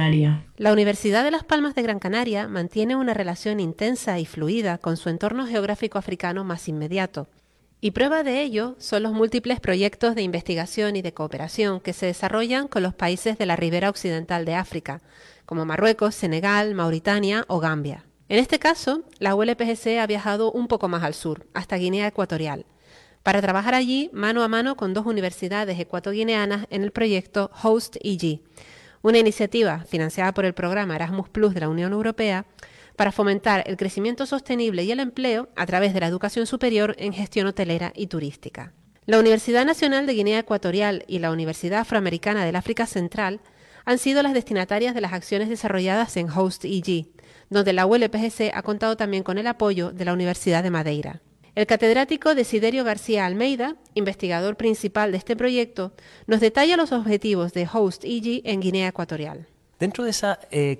Canaria. La Universidad de Las Palmas de Gran Canaria mantiene una relación intensa y fluida con su entorno geográfico africano más inmediato. Y prueba de ello son los múltiples proyectos de investigación y de cooperación que se desarrollan con los países de la ribera occidental de África, como Marruecos, Senegal, Mauritania o Gambia. En este caso, la ULPGC ha viajado un poco más al sur, hasta Guinea Ecuatorial, para trabajar allí mano a mano con 2 universidades ecuatoguineanas en el proyecto HOST-EG, una iniciativa financiada por el programa Erasmus Plus de la Unión Europea para fomentar el crecimiento sostenible y el empleo a través de la educación superior en gestión hotelera y turística. La Universidad Nacional de Guinea Ecuatorial y la Universidad Afroamericana del África Central han sido las destinatarias de las acciones desarrolladas en HOST-EG, donde la ULPGC ha contado también con el apoyo de la Universidad de Madeira. El catedrático Desiderio García Almeida, investigador principal de este proyecto, nos detalla los objetivos de HOST-EG en Guinea Ecuatorial. Dentro de esas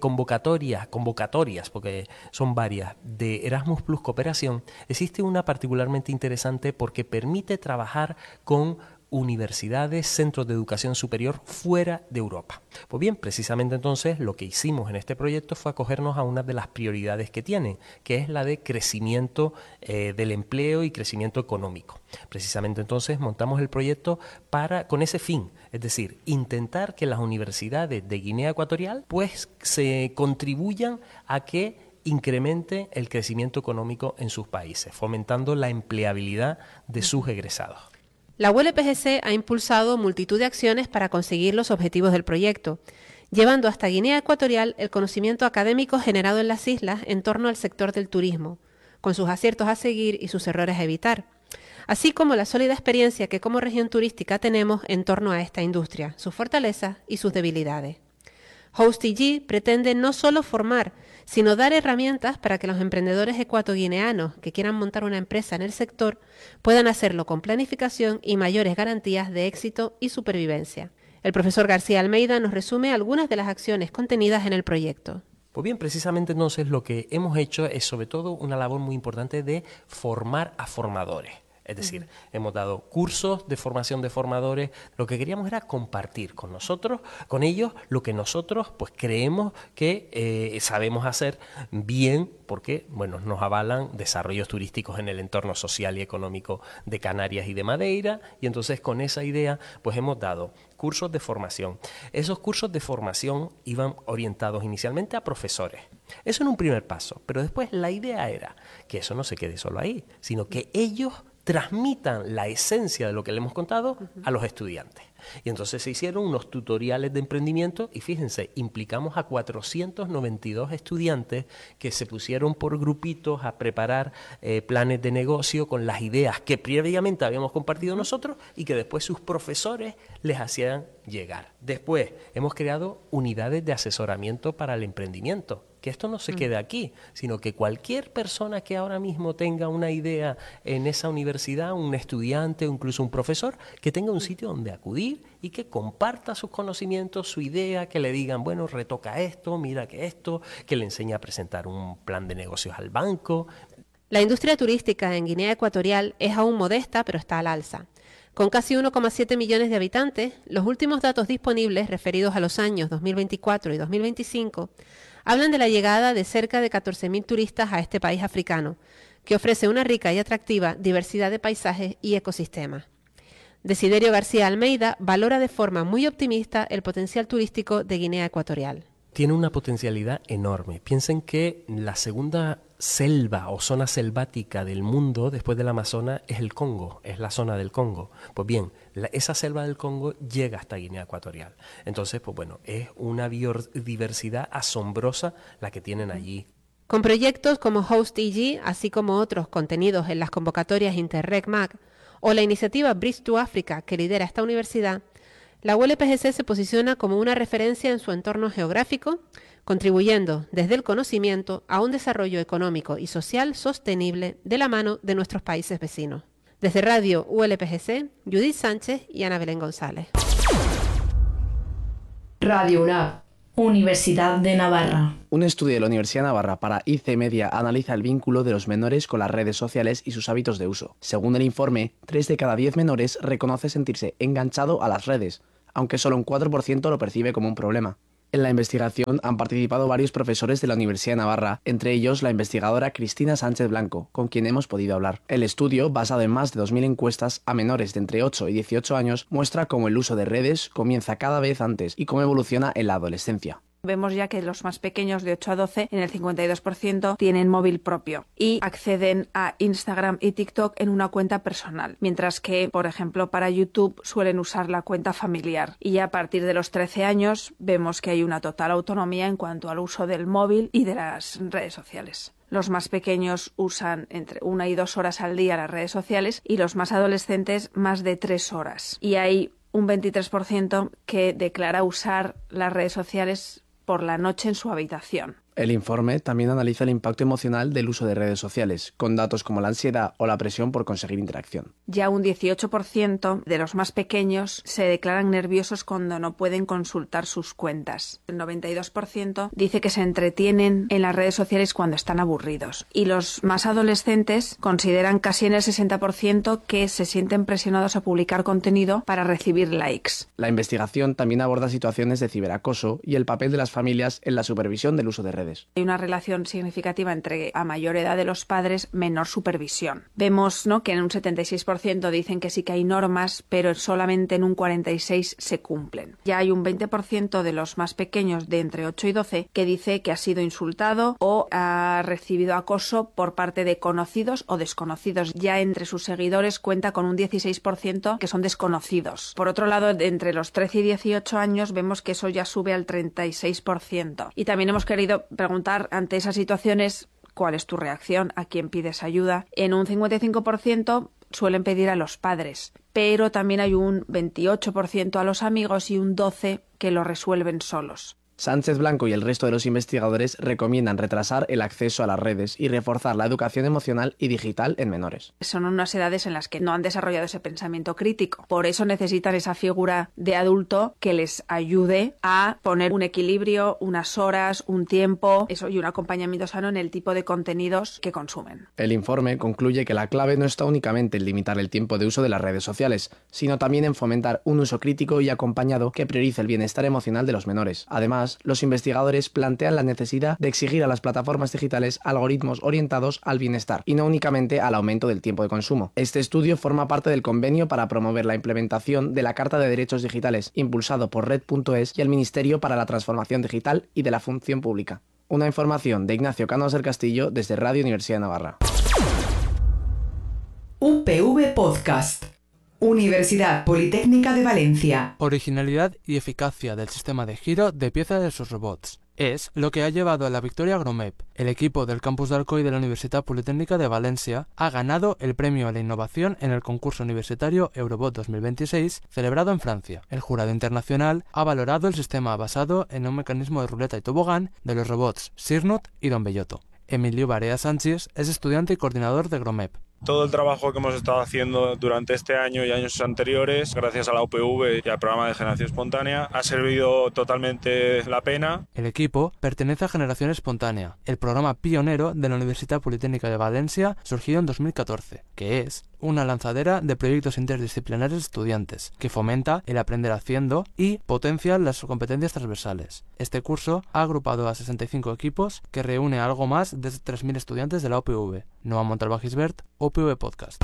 convocatorias, porque son varias, de Erasmus Plus Cooperación, existe una particularmente interesante porque permite trabajar con universidades, centros de educación superior fuera de Europa. Pues bien, precisamente entonces lo que hicimos en este proyecto fue acogernos a una de las prioridades que tienen, que es la de crecimiento del empleo y crecimiento económico. Precisamente entonces montamos el proyecto con ese fin, es decir, intentar que las universidades de Guinea Ecuatorial pues se contribuyan a que incremente el crecimiento económico en sus países, fomentando la empleabilidad de sus egresados. La ULPGC ha impulsado multitud de acciones para conseguir los objetivos del proyecto, llevando hasta Guinea Ecuatorial el conocimiento académico generado en las islas en torno al sector del turismo, con sus aciertos a seguir y sus errores a evitar, así como la sólida experiencia que como región turística tenemos en torno a esta industria, sus fortalezas y sus debilidades. HOST-EG pretende no solo formar, sino dar herramientas para que los emprendedores ecuatoguineanos que quieran montar una empresa en el sector puedan hacerlo con planificación y mayores garantías de éxito y supervivencia. El profesor García Almeida nos resume algunas de las acciones contenidas en el proyecto. Pues bien, precisamente entonces lo que hemos hecho es sobre todo una labor muy importante de formar a formadores. Es decir, hemos dado cursos de formación de formadores. Lo que queríamos era compartir con ellos, lo que nosotros pues creemos que sabemos hacer bien, porque bueno, nos avalan desarrollos turísticos en el entorno social y económico de Canarias y de Madeira, y entonces con esa idea pues hemos dado cursos de formación. Esos cursos de formación iban orientados inicialmente a profesores. Eso en un primer paso, pero después la idea era que eso no se quede solo ahí, sino que ellos transmitan la esencia de lo que le hemos contado a los estudiantes. Y entonces se hicieron unos tutoriales de emprendimiento y fíjense, implicamos a 492 estudiantes que se pusieron por grupitos a preparar planes de negocio con las ideas que previamente habíamos compartido nosotros y que después sus profesores les hacían llegar. Después hemos creado unidades de asesoramiento para el emprendimiento. Que esto no se quede aquí, sino que cualquier persona que ahora mismo tenga una idea en esa universidad, un estudiante o incluso un profesor, que tenga un sitio donde acudir y que comparta sus conocimientos, su idea, que le digan, bueno, retoca esto, mira que esto, que le enseñe a presentar un plan de negocios al banco. La industria turística en Guinea Ecuatorial es aún modesta, pero está al alza. Con casi 1,7 millones de habitantes, los últimos datos disponibles, referidos a los años 2024 y 2025, hablan de la llegada de cerca de 14.000 turistas a este país africano, que ofrece una rica y atractiva diversidad de paisajes y ecosistemas. Desiderio García Almeida valora de forma muy optimista el potencial turístico de Guinea Ecuatorial. Tiene una potencialidad enorme. Piensen que la segunda selva o zona selvática del mundo después del Amazonas es el Congo, es la zona del Congo. Pues bien, esa selva del Congo llega hasta Guinea Ecuatorial. Entonces, pues bueno, es una biodiversidad asombrosa la que tienen allí. Con proyectos como HOST-EG, así como otros contenidos en las convocatorias Interreg-MAC o la iniciativa Bridge to Africa que lidera esta universidad, la ULPGC se posiciona como una referencia en su entorno geográfico, contribuyendo desde el conocimiento a un desarrollo económico y social sostenible de la mano de nuestros países vecinos. Desde Radio ULPGC, Judith Sánchez y Ana Belén González. Radio UNAV, Universidad de Navarra. Un estudio de la Universidad de Navarra para IC Media analiza el vínculo de los menores con las redes sociales y sus hábitos de uso. Según el informe, 3 de cada 10 menores reconoce sentirse enganchado a las redes, aunque solo un 4% lo percibe como un problema. En la investigación han participado varios profesores de la Universidad de Navarra, entre ellos la investigadora Cristina Sánchez Blanco, con quien hemos podido hablar. El estudio, basado en más de 2.000 encuestas a menores de entre 8 y 18 años, muestra cómo el uso de redes comienza cada vez antes y cómo evoluciona en la adolescencia. Vemos ya que los más pequeños de 8 a 12, en el 52%, tienen móvil propio y acceden a Instagram y TikTok en una cuenta personal, mientras que, por ejemplo, para YouTube suelen usar la cuenta familiar. Y ya a partir de los 13 años vemos que hay una total autonomía en cuanto al uso del móvil y de las redes sociales. Los más pequeños usan entre 1 y 2 horas al día las redes sociales y los más adolescentes más de 3 horas. Y hay un 23% que declara usar las redes sociales por la noche en su habitación. El informe también analiza el impacto emocional del uso de redes sociales, con datos como la ansiedad o la presión por conseguir interacción. Ya un 18% de los más pequeños se declaran nerviosos cuando no pueden consultar sus cuentas. El 92% dice que se entretienen en las redes sociales cuando están aburridos. Y los más adolescentes consideran casi en el 60% que se sienten presionados a publicar contenido para recibir likes. La investigación también aborda situaciones de ciberacoso y el papel de las familias en la supervisión del uso de redes. Hay una relación significativa entre a mayor edad de los padres, menor supervisión. Vemos, ¿no?, que en un 76% dicen que sí que hay normas, pero solamente en un 46% se cumplen. Ya hay un 20% de los más pequeños de entre 8 y 12 que dice que ha sido insultado o ha recibido acoso por parte de conocidos o desconocidos. Ya entre sus seguidores cuenta con un 16% que son desconocidos. Por otro lado, entre los 13 y 18 años vemos que eso ya sube al 36%. Y también hemos querido preguntar ante esas situaciones cuál es tu reacción, a quién pides ayuda. En un 55% suelen pedir a los padres, pero también hay un 28% a los amigos y un 12% que lo resuelven solos. Sánchez Blanco y el resto de los investigadores recomiendan retrasar el acceso a las redes y reforzar la educación emocional y digital en menores. Son unas edades en las que no han desarrollado ese pensamiento crítico. Por eso necesitan esa figura de adulto que les ayude a poner un equilibrio, unas horas, un tiempo, eso, y un acompañamiento sano en el tipo de contenidos que consumen. El informe concluye que la clave no está únicamente en limitar el tiempo de uso de las redes sociales, sino también en fomentar un uso crítico y acompañado que priorice el bienestar emocional de los menores. Además, los investigadores plantean la necesidad de exigir a las plataformas digitales algoritmos orientados al bienestar y no únicamente al aumento del tiempo de consumo. Este estudio forma parte del convenio para promover la implementación de la Carta de Derechos Digitales, impulsado por Red.es y el Ministerio para la Transformación Digital y de la Función Pública. Una información de Ignacio Cánovas del Castillo desde Radio Universidad de Navarra. UPV Podcast. Universidad Politécnica de Valencia. Originalidad y eficacia del sistema de giro de pieza de sus robots. Es lo que ha llevado a la victoria a Gromep. El equipo del campus de Alcoy de la Universidad Politécnica de Valencia ha ganado el premio a la innovación en el concurso universitario Eurobot 2026 celebrado en Francia. El jurado internacional ha valorado el sistema basado en un mecanismo de ruleta y tobogán de los robots Sirnut y Don Bellotto. Emilio Barea Sánchez es estudiante y coordinador de Gromep. Todo el trabajo que hemos estado haciendo durante este año y años anteriores, gracias a la UPV y al programa de generación espontánea, ha servido totalmente la pena. El equipo pertenece a Generación Espontánea, el programa pionero de la Universidad Politécnica de Valencia, surgido en 2014, que es una lanzadera de proyectos interdisciplinares de estudiantes, que fomenta el aprender haciendo y potencia las competencias transversales. Este curso ha agrupado a 65 equipos que reúne a algo más de 3.000 estudiantes de la UPV. Noa Montalbán-Gisbert, UPV Podcast.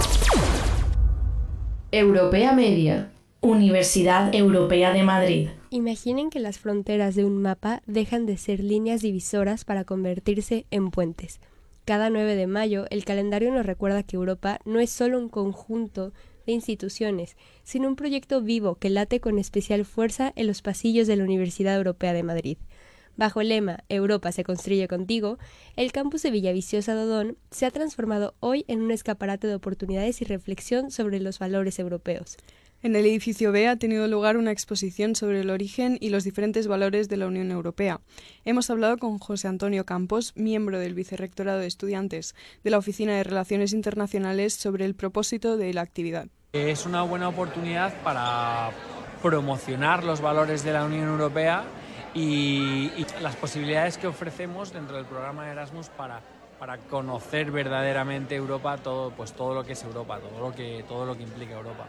Europea Media, Universidad Europea de Madrid. Imaginen que las fronteras de un mapa dejan de ser líneas divisoras para convertirse en puentes. Cada 9 de mayo, el calendario nos recuerda que Europa no es solo un conjunto de instituciones, sino un proyecto vivo que late con especial fuerza en los pasillos de la Universidad Europea de Madrid. Bajo el lema Europa se construye contigo, el campus de Villaviciosa de Odón se ha transformado hoy en un escaparate de oportunidades y reflexión sobre los valores europeos. En el edificio B ha tenido lugar una exposición sobre el origen y los diferentes valores de la Unión Europea. Hemos hablado con José Antonio Campos, miembro del Vicerrectorado de Estudiantes de la Oficina de Relaciones Internacionales, sobre el propósito de la actividad. Es una buena oportunidad para promocionar los valores de la Unión Europea y las posibilidades que ofrecemos dentro del programa Erasmus para conocer verdaderamente Europa, todo lo que es Europa, todo lo que implica Europa.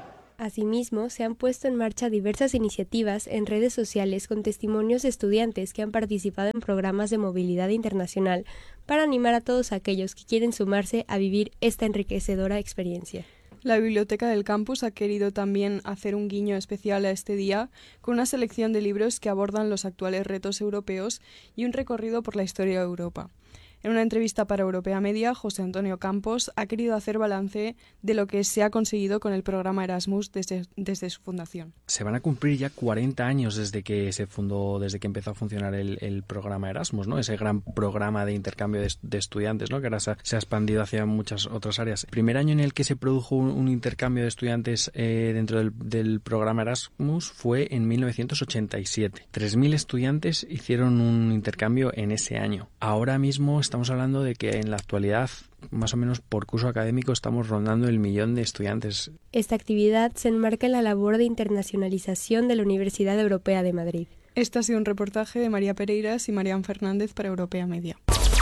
Asimismo, se han puesto en marcha diversas iniciativas en redes sociales con testimonios de estudiantes que han participado en programas de movilidad internacional para animar a todos aquellos que quieren sumarse a vivir esta enriquecedora experiencia. La biblioteca del campus ha querido también hacer un guiño especial a este día con una selección de libros que abordan los actuales retos europeos y un recorrido por la historia de Europa. En una entrevista para Europea Media, José Antonio Campos ha querido hacer balance de lo que se ha conseguido con el programa Erasmus desde su fundación. Se van a cumplir ya 40 años desde que se fundó, desde que empezó a funcionar el programa Erasmus, ¿no? Ese gran programa de intercambio de estudiantes, ¿no? Que ahora se ha expandido hacia muchas otras áreas. El primer año en el que se produjo un intercambio de estudiantes dentro del programa Erasmus fue en 1987. 3.000 estudiantes hicieron un intercambio en ese año. Ahora mismo estamos hablando de que en la actualidad, más o menos por curso académico, estamos rondando el 1.000.000 de estudiantes. Esta actividad se enmarca en la labor de internacionalización de la Universidad Europea de Madrid. Este ha sido un reportaje de María Pereiras y Marian Fernández para Europea Media.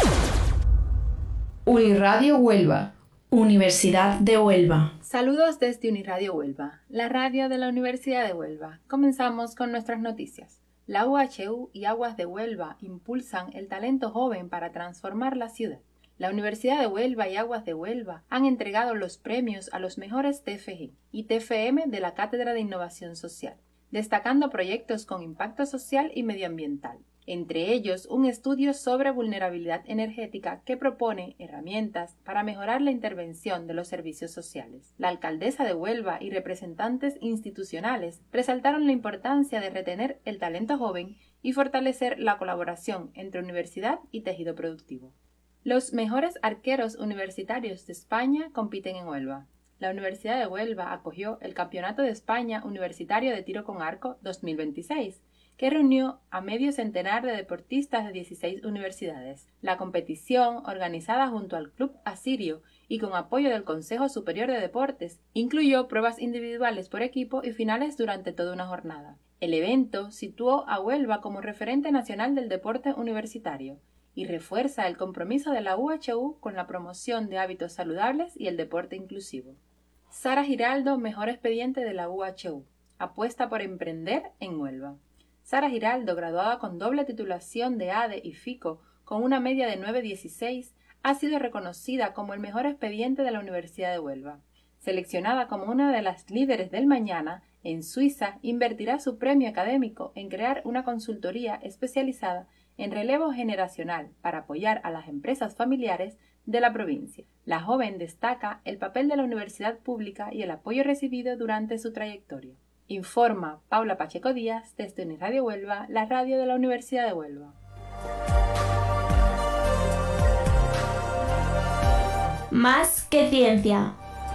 Uniradio Huelva, Universidad de Huelva. Saludos desde Uniradio Huelva, la radio de la Universidad de Huelva. Comenzamos con nuestras noticias. La UHU y Aguas de Huelva impulsan el talento joven para transformar la ciudad. La Universidad de Huelva y Aguas de Huelva han entregado los premios a los mejores TFG y TFM de la Cátedra de Innovación Social, destacando proyectos con impacto social y medioambiental. Entre ellos, un estudio sobre vulnerabilidad energética que propone herramientas para mejorar la intervención de los servicios sociales. La alcaldesa de Huelva y representantes institucionales resaltaron la importancia de retener el talento joven y fortalecer la colaboración entre universidad y tejido productivo. Los mejores arqueros universitarios de España compiten en Huelva. La Universidad de Huelva acogió el Campeonato de España Universitario de Tiro con Arco 2026, que reunió a medio centenar de deportistas de 16 universidades. La competición, organizada junto al Club Asirio y con apoyo del Consejo Superior de Deportes, incluyó pruebas individuales por equipo y finales durante toda una jornada. El evento situó a Huelva como referente nacional del deporte universitario y refuerza el compromiso de la UHU con la promoción de hábitos saludables y el deporte inclusivo. Sara Giraldo, mejor expediente de la UHU, apuesta por emprender en Huelva. Sara Giraldo, graduada con doble titulación de ADE y FICO con una media de 9.16, ha sido reconocida como el mejor expediente de la Universidad de Huelva. Seleccionada como una de las líderes del mañana, en Suiza invertirá su premio académico en crear una consultoría especializada en relevo generacional para apoyar a las empresas familiares de la provincia. La joven destaca el papel de la universidad pública y el apoyo recibido durante su trayectoria. Informa Paula Pacheco Díaz desde Uniradio Huelva, la radio de la Universidad de Huelva. Más que ciencia.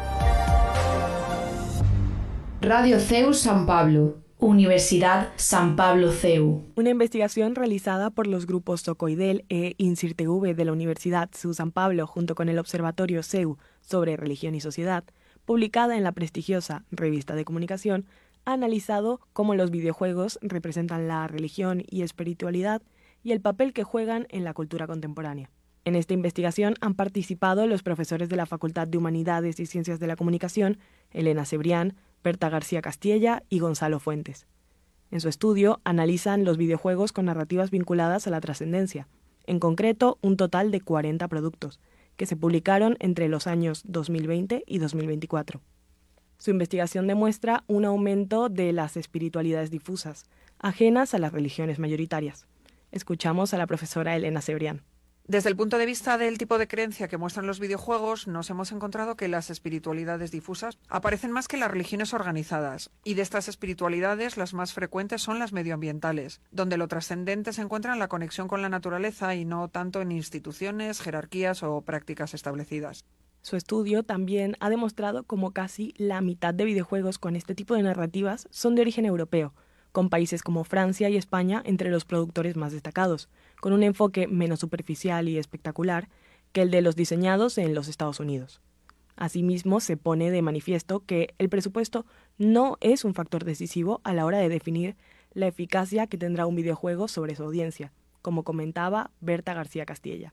Radio CEU San Pablo, Universidad San Pablo CEU. Una investigación realizada por los grupos Socoidel e INCIRTV de la Universidad CEU San Pablo junto con el Observatorio CEU sobre Religión y Sociedad, publicada en la prestigiosa Revista de Comunicación, ha analizado cómo los videojuegos representan la religión y espiritualidad y el papel que juegan en la cultura contemporánea. En esta investigación han participado los profesores de la Facultad de Humanidades y Ciencias de la Comunicación, Elena Cebrián, Berta García Castilla y Gonzalo Fuentes. En su estudio analizan los videojuegos con narrativas vinculadas a la trascendencia, en concreto un total de 40 productos, que se publicaron entre los años 2020 y 2024. Su investigación demuestra un aumento de las espiritualidades difusas, ajenas a las religiones mayoritarias. Escuchamos a la profesora Elena Cebrián. Desde el punto de vista del tipo de creencia que muestran los videojuegos, nos hemos encontrado que las espiritualidades difusas aparecen más que las religiones organizadas, y de estas espiritualidades las más frecuentes son las medioambientales, donde lo trascendente se encuentra en la conexión con la naturaleza y no tanto en instituciones, jerarquías o prácticas establecidas. Su estudio también ha demostrado cómo casi la mitad de videojuegos con este tipo de narrativas son de origen europeo, con países como Francia y España entre los productores más destacados, con un enfoque menos superficial y espectacular que el de los diseñados en los Estados Unidos. Asimismo, se pone de manifiesto que el presupuesto no es un factor decisivo a la hora de definir la eficacia que tendrá un videojuego sobre su audiencia, como comentaba Berta García Castilla.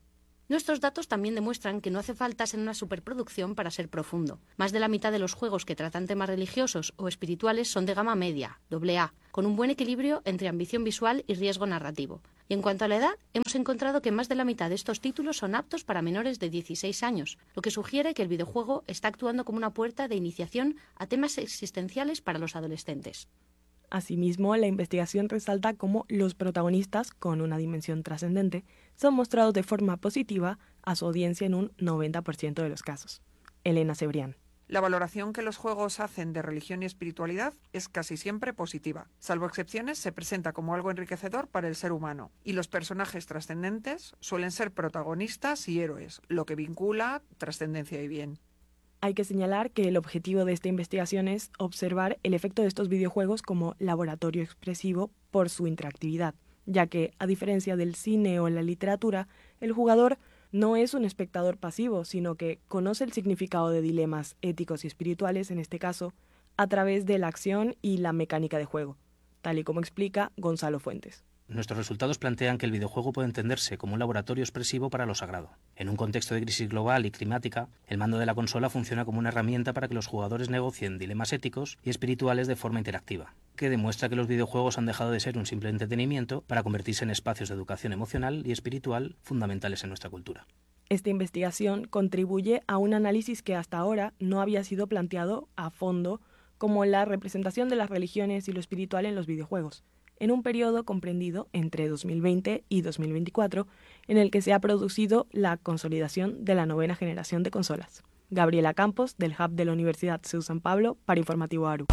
Nuestros datos también demuestran que no hace falta ser una superproducción para ser profundo. Más de la mitad de los juegos que tratan temas religiosos o espirituales son de gama media, AA, con un buen equilibrio entre ambición visual y riesgo narrativo. Y en cuanto a la edad, hemos encontrado que más de la mitad de estos títulos son aptos para menores de 16 años, lo que sugiere que el videojuego está actuando como una puerta de iniciación a temas existenciales para los adolescentes. Asimismo, la investigación resalta cómo los protagonistas, con una dimensión trascendente, son mostrados de forma positiva a su audiencia en un 90% de los casos. Elena Cebrián. La valoración que los juegos hacen de religión y espiritualidad es casi siempre positiva. Salvo excepciones, se presenta como algo enriquecedor para el ser humano. Y los personajes trascendentes suelen ser protagonistas y héroes, lo que vincula trascendencia y bien. Hay que señalar que el objetivo de esta investigación es observar el efecto de estos videojuegos como laboratorio expresivo por su interactividad, ya que, a diferencia del cine o la literatura, el jugador no es un espectador pasivo, sino que conoce el significado de dilemas éticos y espirituales, en este caso, a través de la acción y la mecánica de juego, tal y como explica Gonzalo Fuentes. Nuestros resultados plantean que el videojuego puede entenderse como un laboratorio expresivo para lo sagrado. En un contexto de crisis global y climática, el mando de la consola funciona como una herramienta para que los jugadores negocien dilemas éticos y espirituales de forma interactiva, que demuestra que los videojuegos han dejado de ser un simple entretenimiento para convertirse en espacios de educación emocional y espiritual fundamentales en nuestra cultura. Esta investigación contribuye a un análisis que hasta ahora no había sido planteado a fondo, como la representación de las religiones y lo espiritual en los videojuegos, en un periodo comprendido entre 2020 y 2024, en el que se ha producido la consolidación de la 9ª generación de consolas. Gabriela Campos, del Hub de la Universidad CEU San Pablo, para Informativo ARU.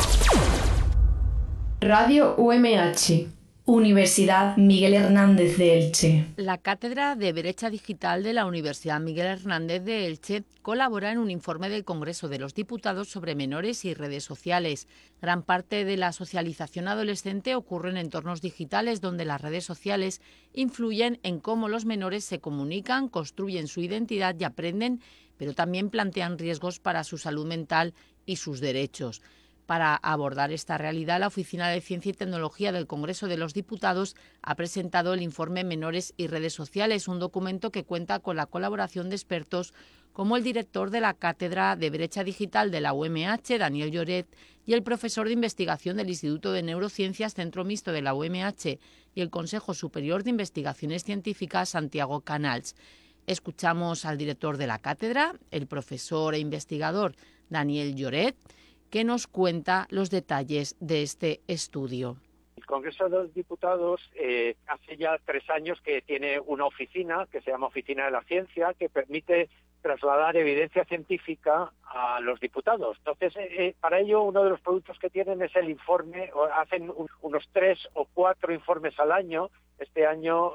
Radio UMH, Universidad Miguel Hernández de Elche. La Cátedra de Brecha Digital de la Universidad Miguel Hernández de Elche colabora en un informe del Congreso de los Diputados sobre menores y redes sociales. Gran parte de la socialización adolescente ocurre en entornos digitales donde las redes sociales influyen en cómo los menores se comunican, construyen su identidad y aprenden, pero también plantean riesgos para su salud mental y sus derechos. Para abordar esta realidad, la Oficina de Ciencia y Tecnología del Congreso de los Diputados ha presentado el informe Menores y Redes Sociales, un documento que cuenta con la colaboración de expertos como el director de la Cátedra de Brecha Digital de la UMH, Daniel Lloret, y el profesor de investigación del Instituto de Neurociencias, Centro Mixto de la UMH, y el Consejo Superior de Investigaciones Científicas, Santiago Canals. Escuchamos al director de la cátedra, el profesor e investigador Daniel Lloret, que nos cuenta los detalles de este estudio. El Congreso de los Diputados hace ya 3 años que tiene una oficina que se llama Oficina de la Ciencia, que permite trasladar evidencia científica a los diputados. Entonces, para ello, uno de los productos que tienen es el informe, hacen unos 3 o 4 informes al año. Este año,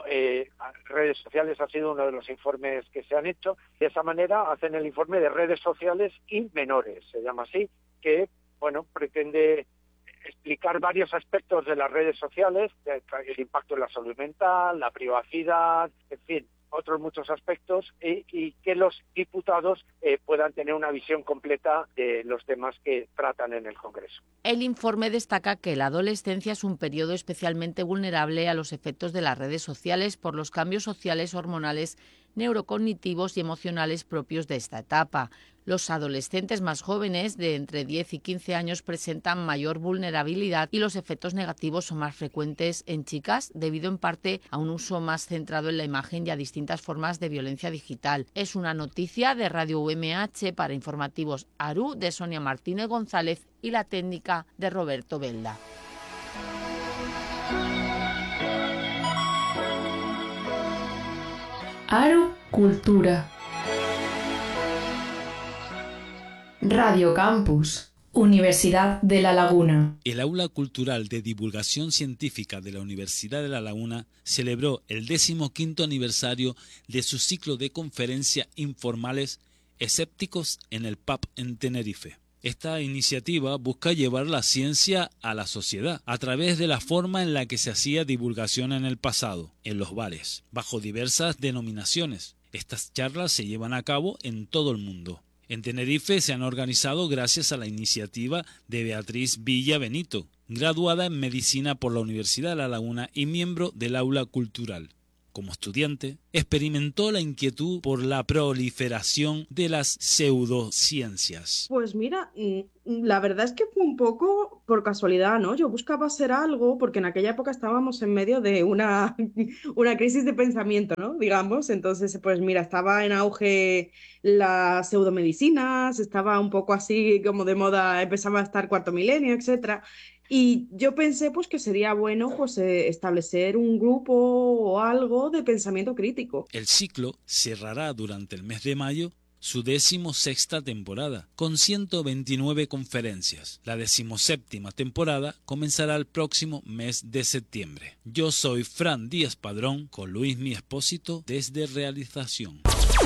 redes sociales ha sido uno de los informes que se han hecho. De esa manera, hacen el informe de redes sociales y menores, se llama así, que, bueno, pretende explicar varios aspectos de las redes sociales, el impacto en la salud mental, la privacidad, en fin, otros muchos aspectos, y que los diputados puedan tener una visión completa de los temas que tratan en el Congreso. El informe destaca que la adolescencia es un periodo especialmente vulnerable a los efectos de las redes sociales por los cambios sociales, hormonales, neurocognitivos y emocionales propios de esta etapa. Los adolescentes más jóvenes, de entre 10 y 15 años, presentan mayor vulnerabilidad y los efectos negativos son más frecuentes en chicas, debido en parte a un uso más centrado en la imagen y a distintas formas de violencia digital. Es una noticia de Radio UMH para Informativos ARU, de Sonia Martínez González, y la técnica de Roberto Belda. ARU Cultura. Radio Campus, Universidad de La Laguna. El Aula Cultural de Divulgación Científica de la Universidad de La Laguna celebró el 15º aniversario de su ciclo de conferencias informales Escépticos en el PAP en Tenerife. Esta iniciativa busca llevar la ciencia a la sociedad a través de la forma en la que se hacía divulgación en el pasado, en los bares, bajo diversas denominaciones. Estas charlas se llevan a cabo en todo el mundo. En Tenerife se han organizado gracias a la iniciativa de Beatriz Villa Benito, graduada en Medicina por la Universidad de La Laguna y miembro del Aula Cultural. como estudiante, experimentó la inquietud por la proliferación de las pseudociencias. Pues mira, la verdad es que fue un poco por casualidad, ¿no? Yo buscaba hacer algo porque en aquella época estábamos en medio de una crisis de pensamiento, ¿no? Digamos, entonces, pues mira, estaba en auge las pseudomedicinas, estaba un poco así como de moda, empezaba a estar cuarto milenio, etcétera. Y yo pensé pues que sería bueno pues establecer un grupo o algo de pensamiento crítico. El ciclo cerrará durante el mes de mayo su 16ª temporada, con 129 conferencias. La 17ª temporada comenzará el próximo mes de septiembre. Yo soy Fran Díaz Padrón, con Luismi Espósito desde Realización.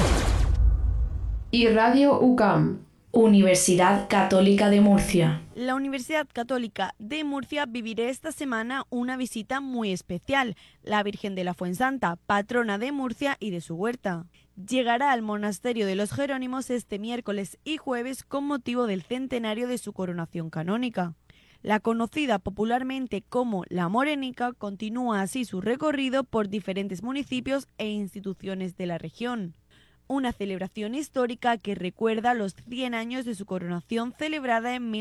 Y Radio UCAM, Universidad Católica de Murcia. La Universidad Católica de Murcia vivirá esta semana una visita muy especial. La Virgen de la Fuensanta, patrona de Murcia y de su huerta, llegará al monasterio de los Jerónimos este miércoles y jueves con motivo del centenario de su coronación canónica. La conocida popularmente como La Morenica continúa así su recorrido por diferentes municipios e instituciones de la región. Una celebración histórica que recuerda los 100 años de su coronación celebrada en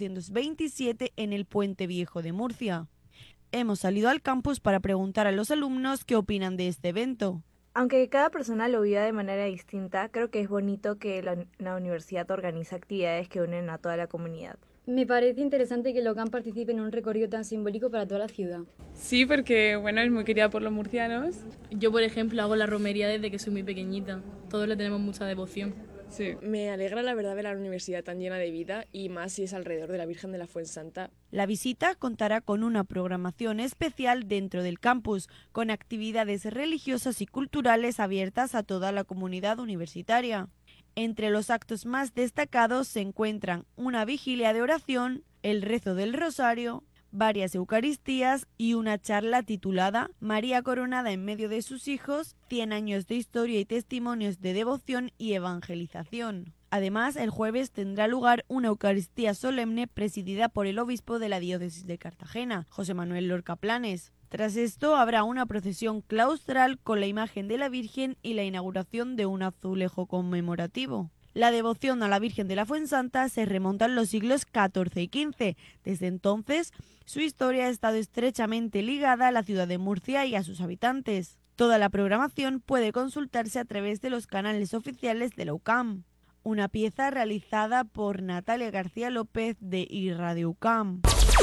1927 en el Puente Viejo de Murcia. Hemos salido al campus para preguntar a los alumnos qué opinan de este evento. Aunque cada persona lo viva de manera distinta, creo que es bonito que la universidad organice actividades que unen a toda la comunidad. Me parece interesante que la UCAM participe en un recorrido tan simbólico para toda la ciudad. Sí, porque bueno, es muy querida por los murcianos. Yo, por ejemplo, hago la romería desde que soy muy pequeñita. Todos le tenemos mucha devoción. Sí. Me alegra la verdad ver la universidad tan llena de vida y más si es alrededor de la Virgen de la Fuensanta. La visita contará con una programación especial dentro del campus, con actividades religiosas y culturales abiertas a toda la comunidad universitaria. Entre los actos más destacados se encuentran una vigilia de oración, el rezo del rosario, varias eucaristías y una charla titulada María coronada en medio de sus hijos, 100 años de historia y testimonios de devoción y evangelización. Además, el jueves tendrá lugar una Eucaristía solemne presidida por el obispo de la diócesis de Cartagena, José Manuel Lorca Planes. Tras esto habrá una procesión claustral con la imagen de la Virgen y la inauguración de un azulejo conmemorativo. La devoción a la Virgen de la Fuensanta se remonta en los siglos XIV y XV. Desde entonces, su historia ha estado estrechamente ligada a la ciudad de Murcia y a sus habitantes. Toda la programación puede consultarse a través de los canales oficiales de la UCAM. Una pieza realizada por Natalia García López de iRadio UCAM.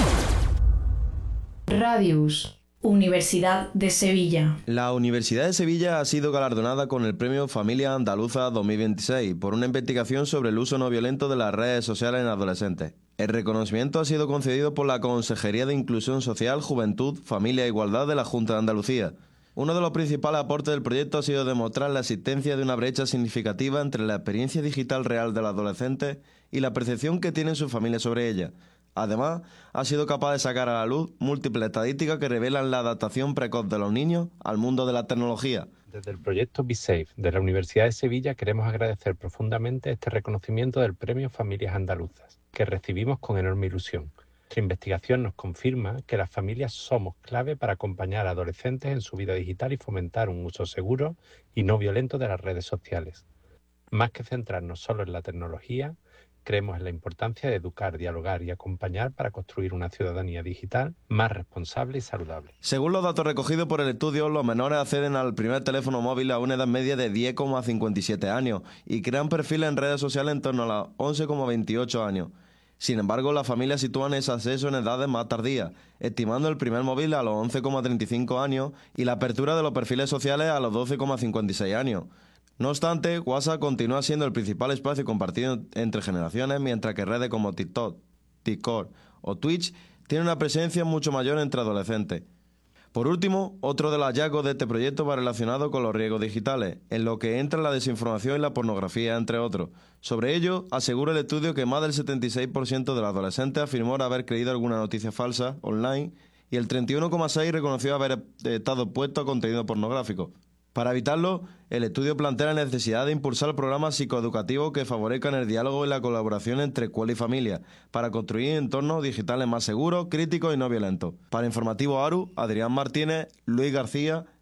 Radius, Universidad de Sevilla. La Universidad de Sevilla ha sido galardonada con el Premio Familia Andaluza 2026 por una investigación sobre el uso no violento de las redes sociales en adolescentes. El reconocimiento ha sido concedido por la Consejería de Inclusión Social, Juventud, Familia e Igualdad de la Junta de Andalucía. Uno de los principales aportes del proyecto ha sido demostrar la existencia de una brecha significativa entre la experiencia digital real del adolescente y la percepción que tienen sus familias sobre ella. Además, ha sido capaz de sacar a la luz múltiples estadísticas que revelan la adaptación precoz de los niños al mundo de la tecnología. Desde el proyecto BeSafe de la Universidad de Sevilla queremos agradecer profundamente este reconocimiento del Premio Familias Andaluzas, que recibimos con enorme ilusión. Nuestra investigación nos confirma que las familias somos clave para acompañar a adolescentes en su vida digital y fomentar un uso seguro y no violento de las redes sociales. Más que centrarnos solo en la tecnología, creemos en la importancia de educar, dialogar y acompañar para construir una ciudadanía digital más responsable y saludable. Según los datos recogidos por el estudio, los menores acceden al primer teléfono móvil a una edad media de 10,57 años y crean perfiles en redes sociales en torno a los 11,28 años. Sin embargo, las familias sitúan ese acceso en edades más tardías, estimando el primer móvil a los 11,35 años y la apertura de los perfiles sociales a los 12,56 años. No obstante, WhatsApp continúa siendo el principal espacio compartido entre generaciones, mientras que redes como TikTok, TikTok o Twitch tienen una presencia mucho mayor entre adolescentes. Por último, otro de los hallazgos de este proyecto va relacionado con los riesgos digitales, en lo que entra la desinformación y la pornografía, entre otros. Sobre ello, asegura el estudio que más del 76% de los adolescentes afirmó haber creído alguna noticia falsa online y el 31,6% reconoció haber estado expuesto a contenido pornográfico. Para evitarlo, el estudio plantea la necesidad de impulsar programas psicoeducativos que favorezcan el diálogo y la colaboración entre escuela y familia, para construir entornos digitales más seguros, críticos y no violentos. Para Informativo ARU, Adrián Martínez, Luis García,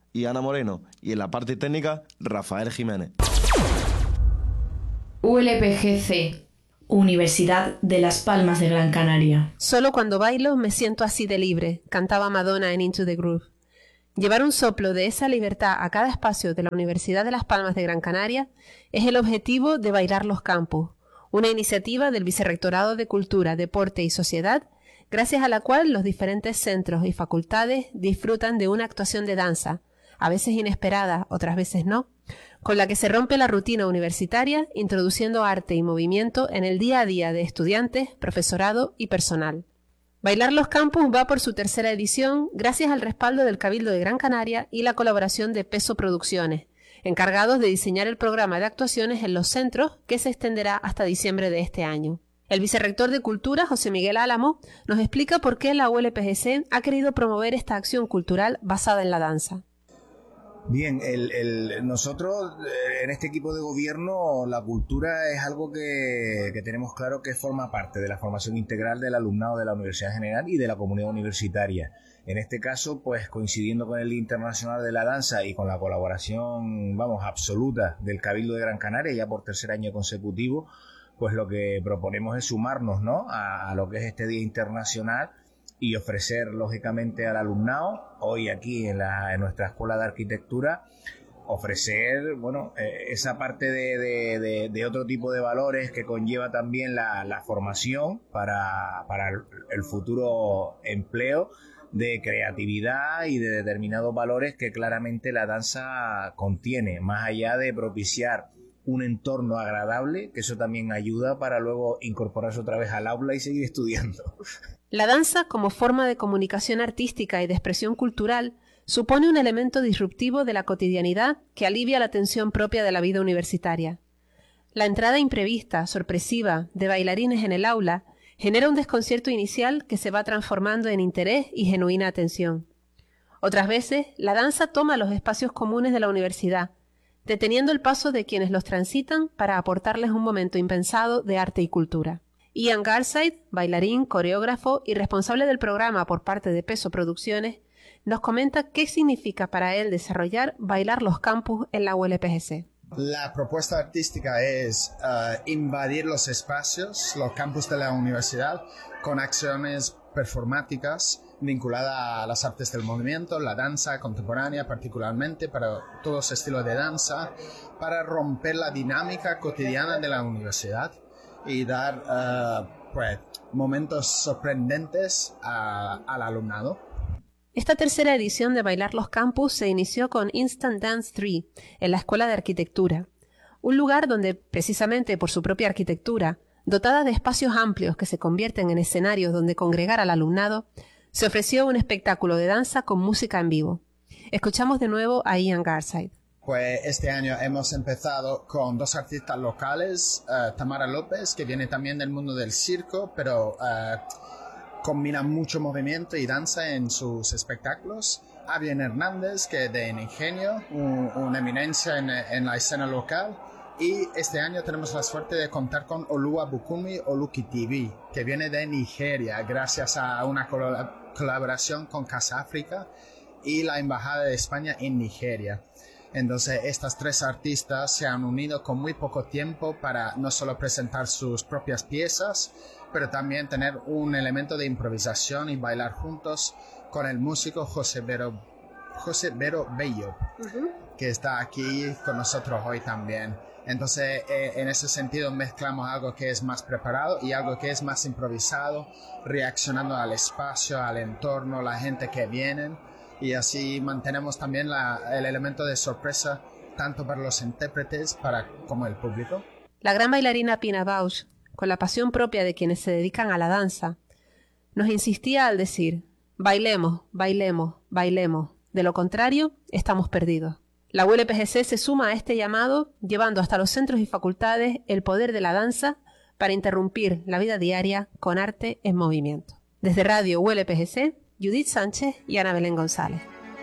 y Ana Moreno, y en la parte técnica, Rafael Jiménez. ULPGC, Universidad de Las Palmas de Gran Canaria. Solo cuando bailo me siento así de libre, cantaba Madonna en Into the Groove. Llevar un soplo de esa libertad a cada espacio de la Universidad de Las Palmas de Gran Canaria es el objetivo de Bailar los Campus, una iniciativa del Vicerrectorado de Cultura, Deporte y Sociedad, gracias a la cual los diferentes centros y facultades disfrutan de una actuación de danza, a veces inesperada, otras veces no, con la que se rompe la rutina universitaria, introduciendo arte y movimiento en el día a día de estudiantes, profesorado y personal. Bailar los Campus va por su tercera edición gracias al respaldo del Cabildo de Gran Canaria y la colaboración de Peso Producciones, encargados de diseñar el programa de actuaciones en los centros que se extenderá hasta diciembre de este año. El vicerrector de Cultura, José Miguel Álamo, nos explica por qué la ULPGC ha querido promover esta acción cultural basada en la danza. Bien, nosotros en este equipo de gobierno la cultura es algo que tenemos claro que forma parte de la formación integral del alumnado de la Universidad General y de la comunidad universitaria. En este caso, pues coincidiendo con el Día Internacional de la Danza y con la colaboración, absoluta del Cabildo de Gran Canaria, ya por tercer año consecutivo, pues lo que proponemos es sumarnos, ¿no?, a lo que es este Día Internacional y ofrecer, lógicamente, al alumnado, hoy aquí en nuestra Escuela de Arquitectura, ofrecer, esa parte de otro tipo de valores que conlleva también la formación para el futuro empleo, de creatividad y de determinados valores que claramente la danza contiene, más allá de propiciar un entorno agradable, que eso también ayuda para luego incorporarse otra vez al aula y seguir estudiando. La danza, como forma de comunicación artística y de expresión cultural, supone un elemento disruptivo de la cotidianidad que alivia la tensión propia de la vida universitaria. La entrada imprevista, sorpresiva, de bailarines en el aula genera un desconcierto inicial que se va transformando en interés y genuina atención. Otras veces, la danza toma los espacios comunes de la universidad, deteniendo el paso de quienes los transitan para aportarles un momento impensado de arte y cultura. Ian Garside, bailarín, coreógrafo y responsable del programa por parte de Peso Producciones, nos comenta qué significa para él desarrollar Bailar los Campus en la ULPGC. La propuesta artística es invadir los espacios, los campus de la universidad, con acciones performáticas vinculadas a las artes del movimiento, la danza contemporánea particularmente, para todos estilos de danza, para romper la dinámica cotidiana de la universidad y dar momentos sorprendentes al alumnado. Esta tercera edición de Bailar los Campus se inició con Instant Dance 3 en la Escuela de Arquitectura, un lugar donde, precisamente por su propia arquitectura, dotada de espacios amplios que se convierten en escenarios donde congregar al alumnado, se ofreció un espectáculo de danza con música en vivo. Escuchamos de nuevo a Ian Garside. Pues este año hemos empezado con dos artistas locales, Tamara López, que viene también del mundo del circo, pero combina mucho movimiento y danza en sus espectáculos. Avian Hernández, que es de Ingenio, una eminencia en la escena local. Y este año tenemos la suerte de contar con Oluwabukumi Olukitivi, que viene de Nigeria, gracias a una colaboración con Casa África y la Embajada de España en Nigeria. Entonces, estas tres artistas se han unido con muy poco tiempo para no solo presentar sus propias piezas, pero también tener un elemento de improvisación y bailar juntos con el músico José Vero Bello, que está aquí con nosotros hoy también. Entonces, en ese sentido mezclamos algo que es más preparado y algo que es más improvisado, reaccionando al espacio, al entorno, la gente que viene, y así mantenemos también el elemento de sorpresa tanto para los intérpretes como el público. La gran bailarina Pina Bausch, con la pasión propia de quienes se dedican a la danza, nos insistía al decir: bailemos, bailemos, bailemos, de lo contrario, estamos perdidos. La ULPGC se suma a este llamado, llevando hasta los centros y facultades el poder de la danza para interrumpir la vida diaria con arte en movimiento. Desde Radio ULPGC, Judith Sánchez y Ana Belén González.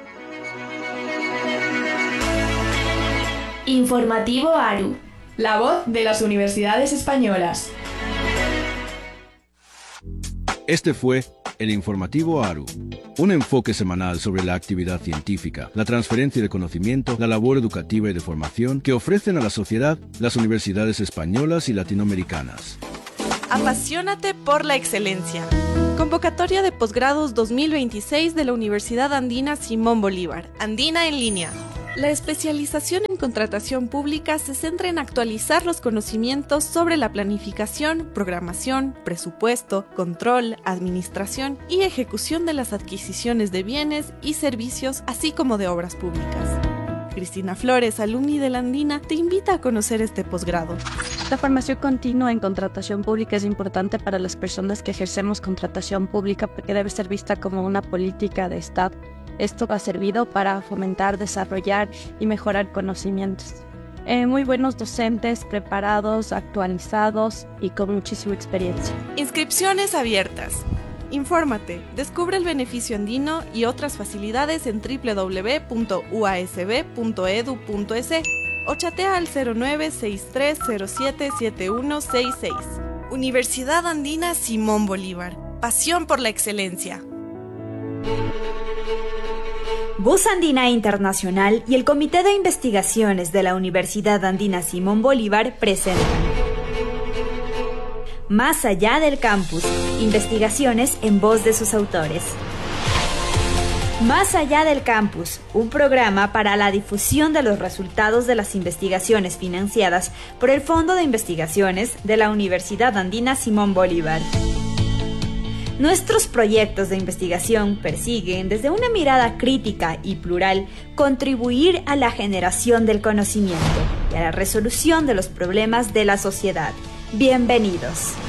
Informativo ARU, la voz de las universidades españolas. Este fue El informativo ARU. Un enfoque semanal sobre la actividad científica, la transferencia de conocimiento, la labor educativa y de formación que ofrecen a la sociedad las universidades españolas y latinoamericanas. Apasionate por la excelencia. Convocatoria de posgrados 2026 de la Universidad Andina Simón Bolívar. Andina en línea. La especialización en contratación pública se centra en actualizar los conocimientos sobre la planificación, programación, presupuesto, control, administración y ejecución de las adquisiciones de bienes y servicios, así como de obras públicas. Cristina Flores, alumni de la Andina, te invita a conocer este posgrado. La formación continua en contratación pública es importante para las personas que ejercemos contratación pública porque debe ser vista como una política de Estado. Esto ha servido para fomentar, desarrollar y mejorar conocimientos. Muy buenos docentes, preparados, actualizados y con muchísima experiencia. Inscripciones abiertas. Infórmate, descubre el beneficio andino y otras facilidades en www.uasb.edu.es o chatea al 0963077166. Universidad Andina Simón Bolívar. Pasión por la excelencia. Voz Andina Internacional y el Comité de Investigaciones de la Universidad Andina Simón Bolívar presentan Más allá del campus, investigaciones en voz de sus autores. Más allá del campus, un programa para la difusión de los resultados de las investigaciones financiadas por el Fondo de Investigaciones de la Universidad Andina Simón Bolívar. Nuestros proyectos de investigación persiguen, desde una mirada crítica y plural, contribuir a la generación del conocimiento y a la resolución de los problemas de la sociedad. Bienvenidos.